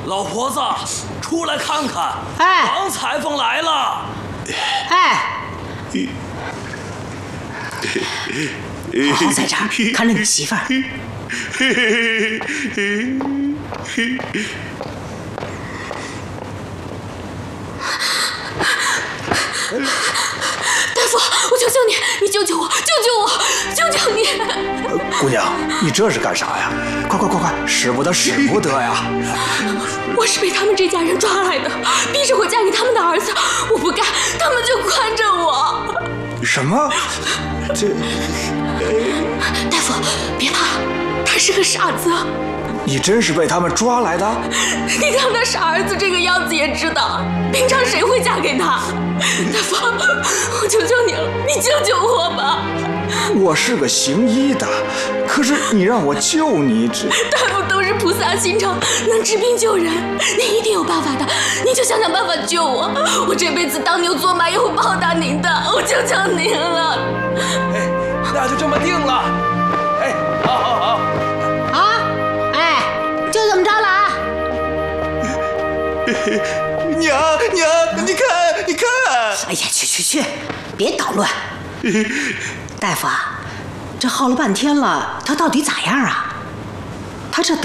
老婆子，出来看看， 哎， 王裁缝来了。 哎，好好在这儿看着你媳妇儿。 大夫，我求求你，你救救我，救救我，救救你！ 姑娘，你这是干啥呀？快，使不得呀！ 我是被他们这家人抓来的，逼着我嫁给他们的儿子，我不干，他们就宽着我。 什么？这…… 大夫，别怕，他是个傻子。 你真是被他们抓来的？ 你看他傻儿子这个样子也知道，平常谁会嫁给他？大夫，我求求你了，你救救我吧！ 我是个行医的，可是你让我救你，这大夫都是菩萨心肠，能治病救人，你一定有办法的，你就想办法救我，我这辈子当牛做马也会报答您的，我求求您了。 哎，那就这么定了。哎，好。 啊，哎，就这么着了啊！ 娘，你看！ 哎呀，去，别捣乱！大夫啊，这耗了半天了，他到底咋样啊？他这